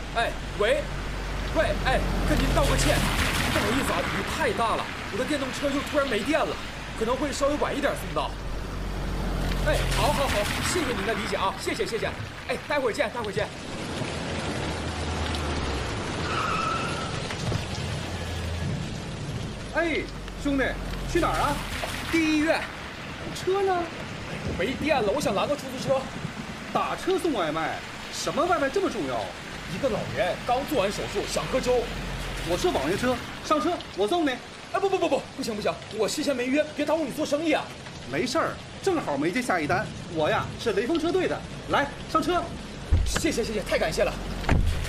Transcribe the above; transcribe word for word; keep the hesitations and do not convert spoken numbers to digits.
哎，喂，喂，哎，跟您道个歉，不好意思啊，雨太大了，我的电动车又突然没电了，可能会稍微晚一点送到。哎，好，好，好，谢谢您的理解啊，谢谢，谢谢。哎，待会儿见，待会儿见。 哎，兄弟，去哪儿啊？ 第一医院。 车呢？ 没电了，我想拦个出租车。 打车送外卖，什么外卖这么重要？ 一个老人刚做完手术，想喝粥。 我是网约车，上车我送你。 哎，不不不不，不行不行，我事先没约，别耽误你做生意啊。 没事儿，正好没接下一单。我呀是雷锋车队的，来上车。 谢谢谢谢，太感谢了。